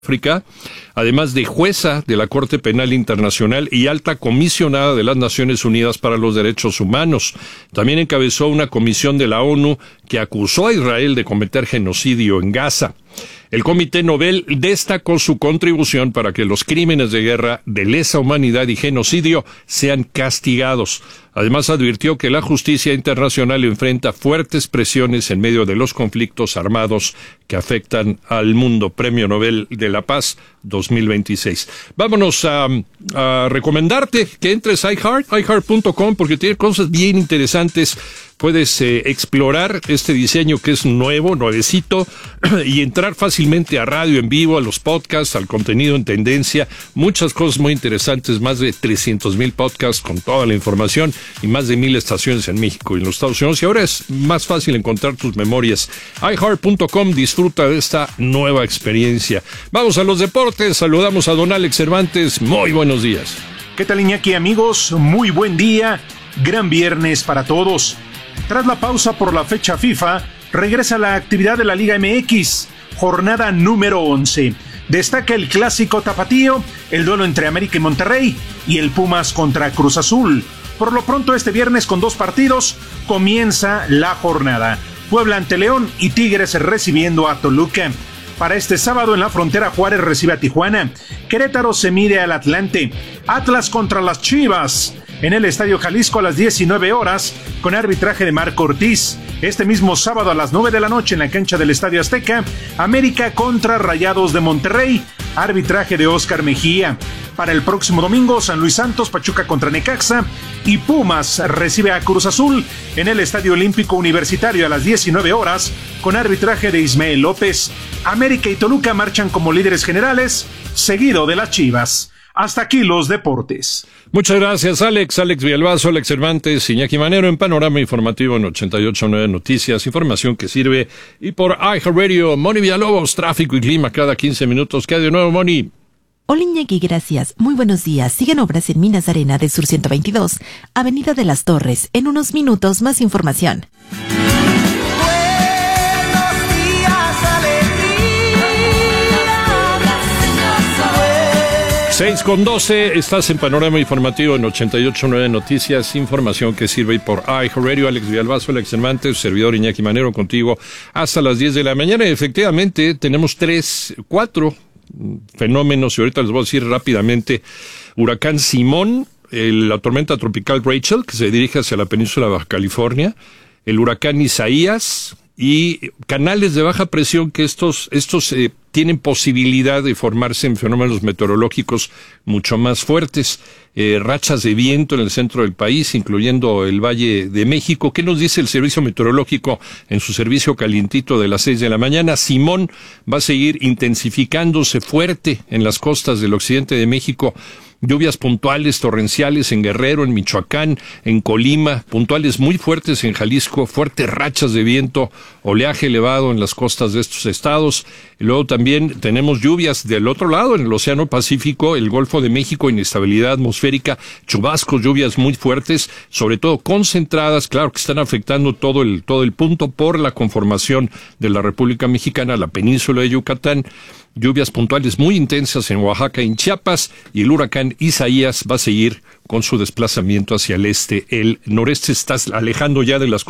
África, además de jueza de la Corte Penal Internacional y alta comisionada de las Naciones Unidas para los Derechos Humanos. También encabezó una comisión de la ONU que acusó a Israel de cometer genocidio en Gaza. El Comité Nobel destacó su contribución para que los crímenes de guerra, de lesa humanidad y genocidio sean castigados. Además, advirtió que la justicia internacional enfrenta fuertes presiones en medio de los conflictos armados que afectan al mundo. Premio Nobel de la Paz 2026. Vámonos a recomendarte que entres a iHeart.com porque tiene cosas bien interesantes. Puedes explorar este diseño que es nuevecito, y entrar fácilmente a radio en vivo, a los podcasts, al contenido en tendencia. Muchas cosas muy interesantes, más de 300,000 podcasts con toda la información y más de 1,000 estaciones en México y en los Estados Unidos. Y ahora es más fácil encontrar tus memorias. iHeart.com, disfruta de esta nueva experiencia. Vamos a los deportes. Saludamos a don Alex Cervantes. Muy buenos días. ¿Qué tal, Iñaki, amigos? Muy buen día. Gran viernes para todos. Tras la pausa por la fecha FIFA, regresa la actividad de la Liga MX, jornada número 11. Destaca el clásico tapatío, el duelo entre América y Monterrey y el Pumas contra Cruz Azul. Por lo pronto, este viernes con 2 partidos comienza la jornada. Puebla ante León y Tigres recibiendo a Toluca. Para este sábado en la frontera, Juárez recibe a Tijuana. Querétaro se mide al Atlante. Atlas contra las Chivas en el Estadio Jalisco a las 19 horas con arbitraje de Marco Ortiz. Este mismo sábado a las 9 de la noche en la cancha del Estadio Azteca, América contra Rayados de Monterrey, arbitraje de Óscar Mejía. Para el próximo domingo, San Luis Santos, Pachuca contra Necaxa y Pumas recibe a Cruz Azul en el Estadio Olímpico Universitario a las 19 horas con arbitraje de Ismael López. América y Toluca marchan como líderes generales, seguido de las Chivas. Hasta aquí los deportes. Muchas gracias, Alex. Alex Villalbazo, Alex Cervantes, Iñaki Manero en Panorama Informativo en 88.9 Noticias. Información que sirve. Y por iHeartRadio, Moni Villalobos, tráfico y clima cada 15 minutos. ¿Qué hay de nuevo, Moni? Hola, Iñaki, gracias. Muy buenos días. Siguen obras en Minas Arena del Sur 122, Avenida de las Torres. En unos minutos, más información. 6:12, estás en Panorama Informativo en 88.9 Noticias, información que sirve por iHeartRadio. Alex Villalbazo, Alex Cervantes, servidor Iñaki Manero contigo hasta las 10 de la mañana. Y efectivamente, tenemos 4 fenómenos, y ahorita les voy a decir rápidamente. Huracán Simón, la tormenta tropical Rachel, que se dirige hacia la península de Baja California, el huracán Isaías y canales de baja presión que estos tienen posibilidad de formarse en fenómenos meteorológicos mucho más fuertes, rachas de viento en el centro del país, incluyendo el Valle de México. ¿Qué nos dice el Servicio Meteorológico en su servicio calientito de las 6 de la mañana? Simón va a seguir intensificándose fuerte en las costas del occidente de México. Lluvias puntuales, torrenciales en Guerrero, en Michoacán, en Colima, puntuales muy fuertes en Jalisco, fuertes rachas de viento, oleaje elevado en las costas de estos estados. Y luego también tenemos lluvias del otro lado, en el Océano Pacífico, el Golfo de México, inestabilidad atmosférica, chubascos, lluvias muy fuertes, sobre todo concentradas, claro que están afectando todo el punto por la conformación de la República Mexicana, la península de Yucatán. Lluvias puntuales muy intensas en Oaxaca y en Chiapas, y el huracán Isaías va a seguir con su desplazamiento hacia el este. El noreste está alejando ya de las